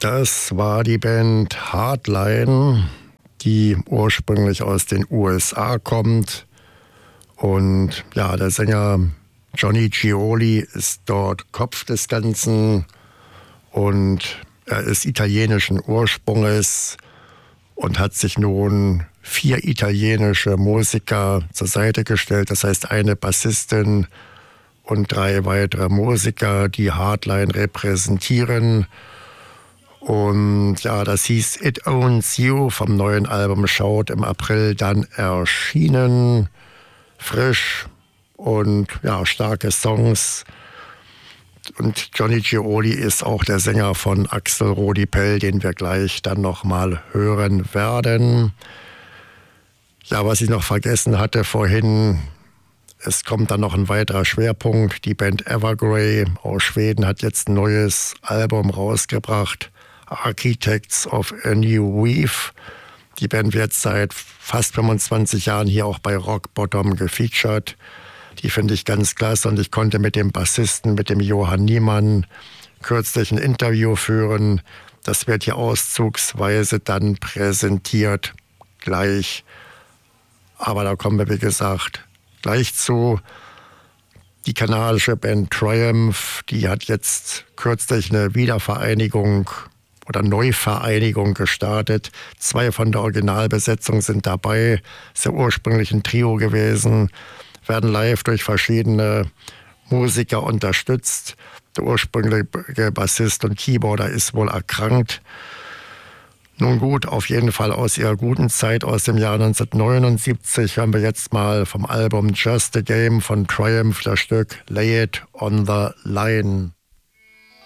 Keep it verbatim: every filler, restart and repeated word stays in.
Das war die Band Hardline, die ursprünglich aus den U S A kommt. Und ja, der Sänger Johnny Gioeli ist dort Kopf des Ganzen und er ist italienischen Ursprunges und hat sich nun vier italienische Musiker zur Seite gestellt. Das heißt eine Bassistin und drei weitere Musiker, die Hardline repräsentieren. Und ja, das hieß It Owns You vom neuen Album Shout, im April dann erschienen. Frisch und ja, starke Songs. Und Johnny Gioeli ist auch der Sänger von Axel Rudi-Pell, den wir gleich dann nochmal hören werden. Ja, was ich noch vergessen hatte vorhin, es kommt dann noch ein weiterer Schwerpunkt. Die Band Evergrey aus Schweden hat jetzt ein neues Album rausgebracht, Architects of a New Weave. Die Band wird seit fast fünfundzwanzig Jahren hier auch bei Rock Bottom gefeatured. Die finde ich ganz klasse und ich konnte mit dem Bassisten, mit dem Johann Niemann, kürzlich ein Interview führen. Das wird hier auszugsweise dann präsentiert gleich. Aber da kommen wir, wie gesagt, gleich zu. Die kanadische Band Triumph, die hat jetzt kürzlich eine Wiedervereinigung oder Neuvereinigung gestartet. Zwei von der Originalbesetzung sind dabei. Ist ja ursprünglich ein Trio gewesen, werden live durch verschiedene Musiker unterstützt. Der ursprüngliche Bassist und Keyboarder ist wohl erkrankt. Nun gut, auf jeden Fall aus ihrer guten Zeit aus dem Jahr neunzehnhundertneunundsiebzig hören wir jetzt mal vom Album Just a Game von Triumph das Stück Lay It on the Line.